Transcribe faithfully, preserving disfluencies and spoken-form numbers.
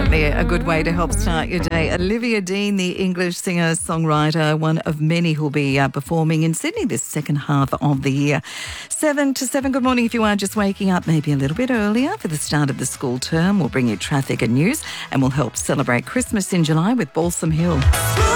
Definitely a good way to help start your day. Olivia Dean, the English singer, songwriter, one of many who'll be uh, performing in Sydney this second half of the year. Seven to seven, good morning if you are just waking up maybe a little bit earlier for the start of the school term. We'll bring you traffic and news and we'll help celebrate Christmas in July with Balsam Hill.